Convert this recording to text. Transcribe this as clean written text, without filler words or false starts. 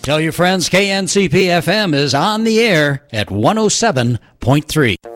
Tell your friends KNCP FM is on the air at 107.3.